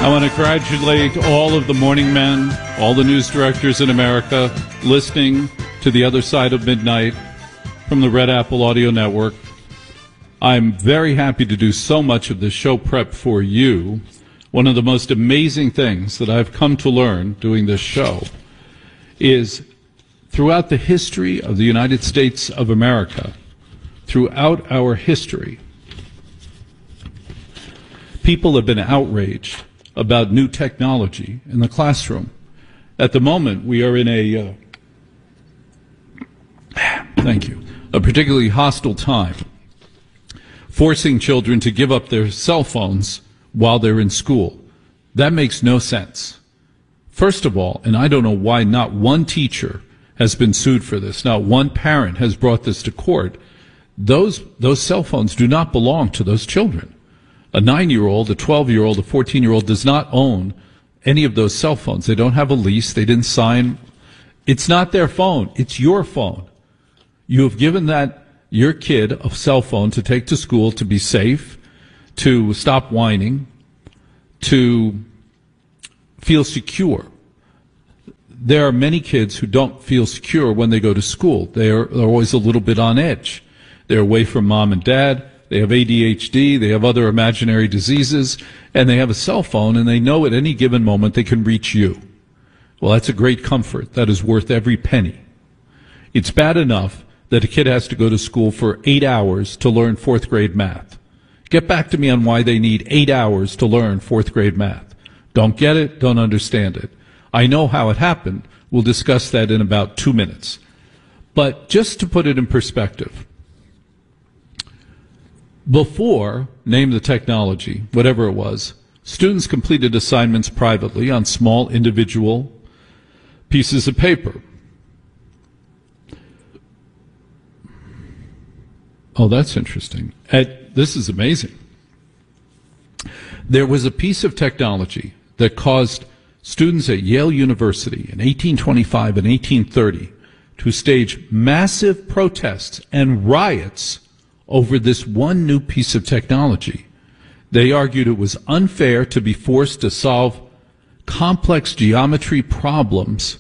I want to congratulate all of the morning men, all the news directors in America listening to The Other Side of Midnight from the Red Apple Audio Network. I'm very happy to do so much of this show prep for you. One of the most amazing things that I've come to learn doing this show is throughout the history of the United States of America, throughout our history, people have been outraged about new technology in the classroom. At the moment, we are in a particularly hostile time, forcing children to give up their cell phones while they're in school. That makes no sense. First of all, and I don't know why not one teacher has been sued for this, not one parent has brought this to court, those cell phones do not belong to those children. A 9-year-old, a 12-year-old, a 14-year-old does not own any of those cell phones. They don't have a lease. They didn't sign. It's not their phone. It's your phone. You have given your kid a cell phone to take to school to be safe, to stop whining, to feel secure. There are many kids who don't feel secure when they go to school. They're always a little bit on edge. They're away from mom and dad. They have ADHD, they have other imaginary diseases, and they have a cell phone, and they know at any given moment they can reach you. Well, that's a great comfort. That is worth every penny. It's bad enough that a kid has to go to school for 8 hours to learn fourth grade math. Get back to me on why they need 8 hours to learn fourth grade math. Don't get it, don't understand it. I know how it happened. We'll discuss that in about 2 minutes. But just to put it in perspective, before, name the technology, whatever it was, students completed assignments privately on small individual pieces of paper. Oh, that's interesting. This is amazing. There was a piece of technology that caused students at Yale University in 1825 and 1830 to stage massive protests and riots over this one new piece of technology. They argued it was unfair to be forced to solve complex geometry problems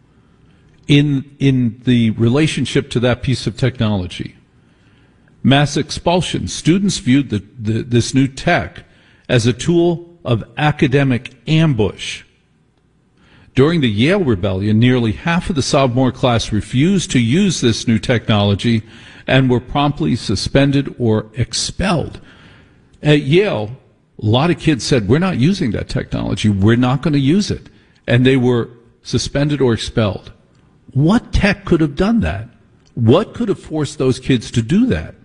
in the relationship to that piece of technology. Mass expulsion. Students viewed this new tech as a tool of academic ambush. During the Yale Rebellion, nearly half of the sophomore class refused to use this new technology and were promptly suspended or expelled. At Yale, a lot of kids said, we're not using that technology. We're not going to use it. And they were suspended or expelled. What tech could have done that? What could have forced those kids to do that?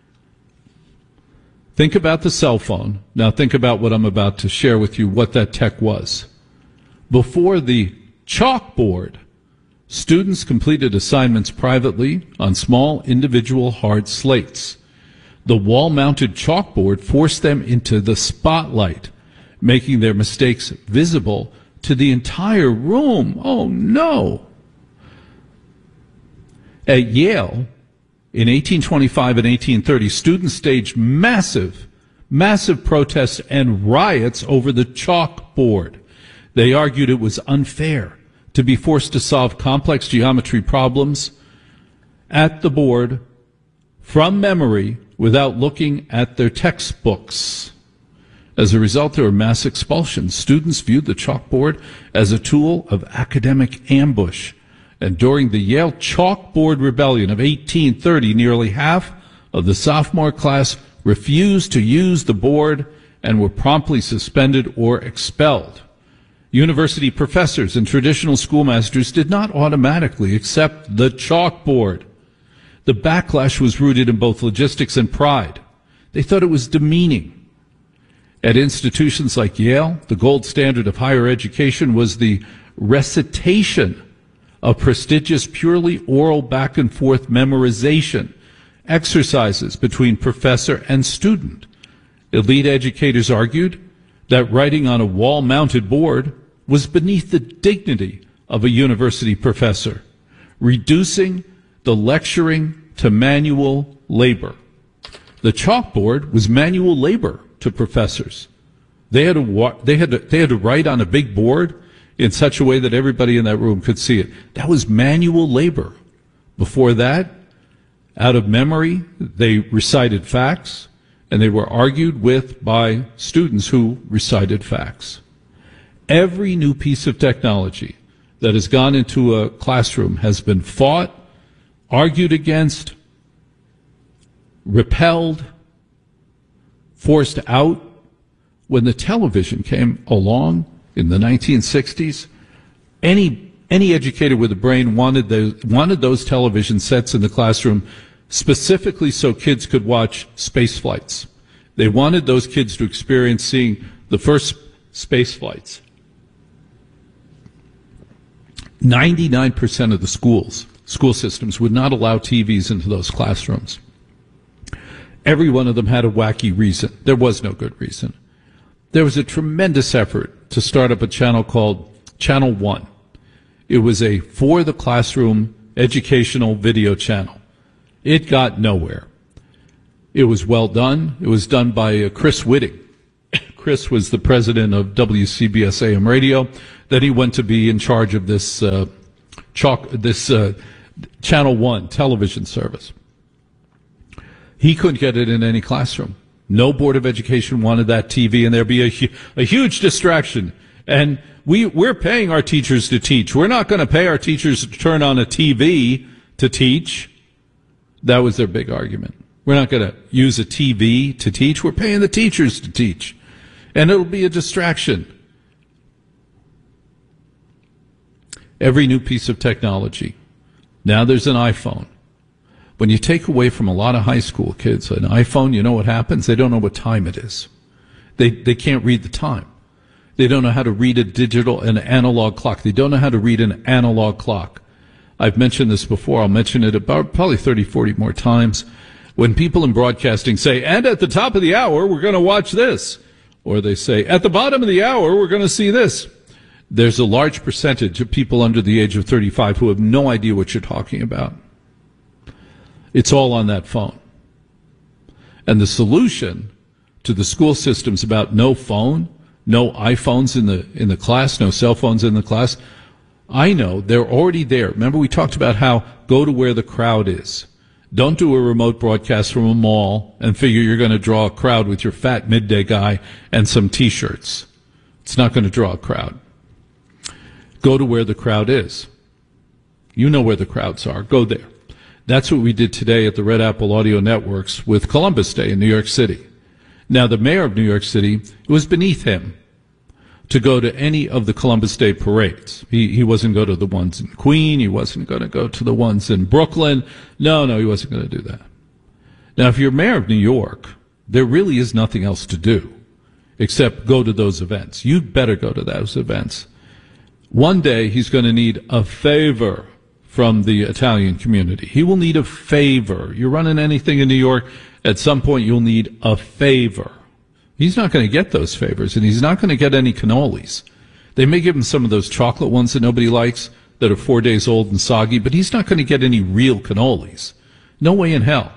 Think about the cell phone. Now think about what I'm about to share with you, what that tech was. Before the chalkboard, students completed assignments privately on small individual hard slates. The wall-mounted chalkboard forced them into the spotlight, making their mistakes visible to the entire room. Oh, no. At Yale, in 1825 and 1830, students staged massive protests and riots over the chalkboard. They argued it was unfair to be forced to solve complex geometry problems at the board from memory without looking at their textbooks. As a result, there were mass expulsions. Students viewed the chalkboard as a tool of academic ambush. And during the Yale Chalkboard Rebellion of 1830, nearly half of the sophomore class refused to use the board and were promptly suspended or expelled. University professors and traditional schoolmasters did not automatically accept the chalkboard. The backlash was rooted in both logistics and pride. They thought it was demeaning. At institutions like Yale, the gold standard of higher education was the recitation of prestigious, purely oral back-and-forth memorization exercises between professor and student. Elite educators argued that writing on a wall-mounted board was beneath the dignity of a university professor, reducing the lecturing to manual labor. The chalkboard was manual labor to professors. They had to write on a big board in such a way that everybody in that room could see it. That was manual labor. Before that, out of memory, they recited facts, and they were argued with by students who recited facts. Every new piece of technology that has gone into a classroom has been fought, argued against, repelled, forced out. When the television came along in the 1960s, any educator with a brain wanted those television sets in the classroom specifically so kids could watch space flights. They wanted those kids to experience seeing the first space flights. 99% of the school systems would not allow TVs into those classrooms. Every one of them had a wacky reason. There was no good reason. There was a tremendous effort to start up a channel called Channel One. It was a for the classroom educational video channel. It got nowhere. It was well done. It was done by Chris Whitting. Chris was the president of WCBS AM radio. Then he went to be in charge of this Channel One television service. He couldn't get it in any classroom. No Board of Education wanted that TV, and there'd be a huge distraction. And we're paying our teachers to teach. We're not going to pay our teachers to turn on a TV to teach. That was their big argument. We're not going to use a TV to teach. We're paying the teachers to teach. And it'll be a distraction. Every new piece of technology. Now there's an iPhone. When you take away from a lot of high school kids an iPhone, you know what happens? They don't know what time it is. They can't read the time. They don't know how to read an analog clock. They don't know how to read an analog clock. I've mentioned this before. I'll mention it about probably 30, 40 more times. When people in broadcasting say, and at the top of the hour, we're going to watch this. Or they say, at the bottom of the hour, we're going to see this. There's a large percentage of people under the age of 35 who have no idea what you're talking about. It's all on that phone. And the solution to the school systems about no phone, no iPhones in the class, no cell phones in the class, I know they're already there. Remember we talked about how go to where the crowd is. Don't do a remote broadcast from a mall and figure you're going to draw a crowd with your fat midday guy and some T-shirts. It's not going to draw a crowd. Go to where the crowd is. You know where the crowds are. Go there. That's what we did today at the Red Apple Audio Networks with Columbus Day in New York City. Now, the mayor of New York City, it was beneath him to go to any of the Columbus Day parades. He wasn't going to the ones in Queen. He wasn't going to go to the ones in Brooklyn. No, he wasn't going to do that. Now, if you're mayor of New York, there really is nothing else to do except go to those events. You'd better go to those events. One day, he's going to need a favor from the Italian community. He will need a favor. You're running anything in New York, at some point you'll need a favor. He's not going to get those favors, and he's not going to get any cannolis. They may give him some of those chocolate ones that nobody likes that are 4 days old and soggy, but he's not going to get any real cannolis. No way in hell.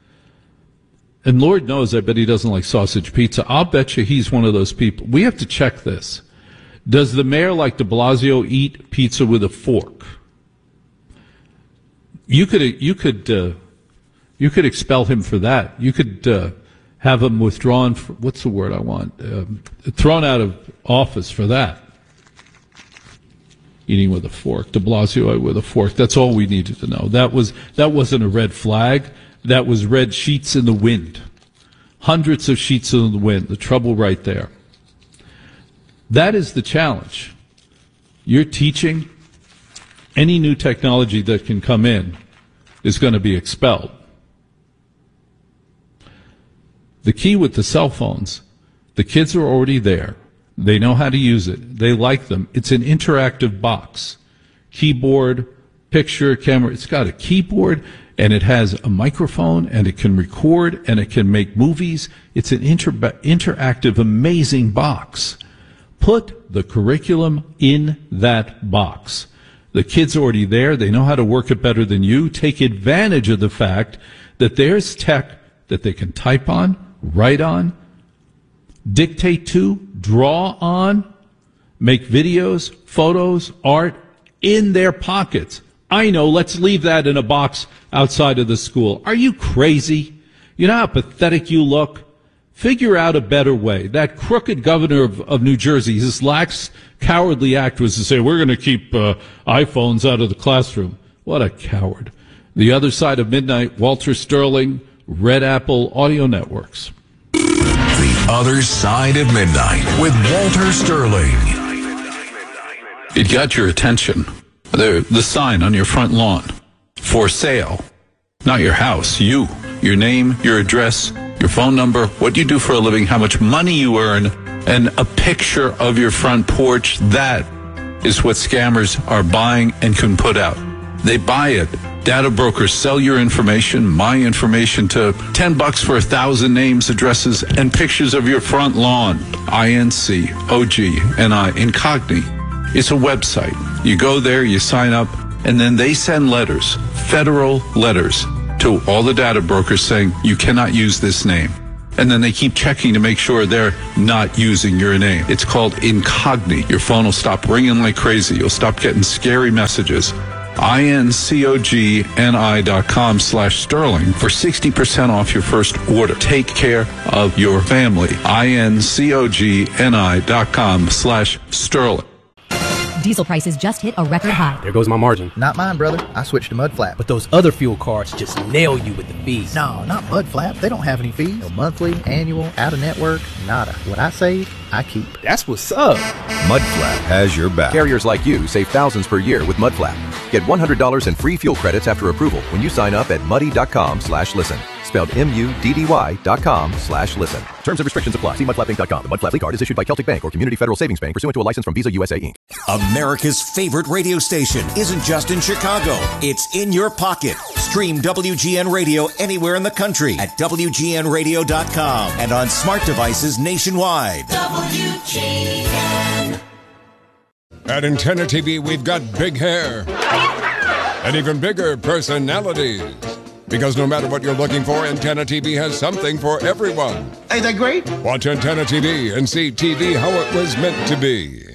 And Lord knows, I bet he doesn't like sausage pizza. I'll bet you he's one of those people. We have to check this. Does the mayor like de Blasio eat pizza with a fork? You could expel him for that. You could have him withdrawn. What's the word I want? Thrown out of office for that. Eating with a fork, de Blasio with a fork. That's all we needed to know. That wasn't a red flag. That was red sheets in the wind. Hundreds of sheets in the wind. The trouble right there. That is the challenge. You're teaching. Any new technology that can come in is going to be expelled. The key with the cell phones, the kids are already there. They know how to use it. They like them. It's an interactive box. Keyboard, picture, camera. It's got a keyboard, and it has a microphone, and it can record, and it can make movies. It's an interactive, amazing box. Put the curriculum in that box. The kid's already there. They know how to work it better than you. Take advantage of the fact that there's tech that they can type on, write on, dictate to, draw on, make videos, photos, art in their pockets. I know, let's leave that in a box outside of the school. Are you crazy? You know how pathetic you look? Figure out a better way. That crooked governor of New Jersey, his lax, cowardly act was to say, we're going to keep iPhones out of the classroom. What a coward. The Other Side of Midnight, Walter Sterling, Red Apple Audio Networks. The Other Side of Midnight with Walter Sterling. It got your attention. The sign on your front lawn. For sale. Not your house, you. Your name, your address, your phone number, what you do for a living, how much money you earn, and a picture of your front porch. That is what scammers are buying and can put out. They buy it. Data brokers sell your information, my information, to $10 for 1,000 names, addresses, and pictures of your front lawn. INCOGNI, Incogni. It's a website. You go there, you sign up, and then they send letters, federal letters, to all the data brokers saying you cannot use this name. And then they keep checking to make sure they're not using your name. It's called Incogni. Your phone will stop ringing like crazy. You'll stop getting scary messages. INCOGNI.com/Sterling for 60% off your first order. Take care of your family. INCOGNI.com/Sterling. Diesel prices just hit a record high. There goes my margin. Not mine, brother. I switched to Mudflap. But those other fuel cards just nail you with the fees. No, not Mudflap. They don't have any fees. No monthly, annual, out-of-network, nada. What I save, I keep. That's what's up. Mudflap has your back. Carriers like you save thousands per year with Mudflap. Get $100 in free fuel credits after approval when you sign up at muddy.com/listen. Spelled MUDDY.com/listen. Terms and restrictions apply. See mudflappinc.com. The Mudflap card is issued by Celtic Bank or Community Federal Savings Bank pursuant to a license from Visa USA Inc. America's favorite radio station isn't just in Chicago. It's in your pocket. Stream WGN Radio anywhere in the country at WGNradio.com and on smart devices nationwide. WGN. At Antenna TV, we've got big hair and even bigger personalities. Because no matter what you're looking for, Antenna TV has something for everyone. Ain't that great? Watch Antenna TV and see TV how it was meant to be.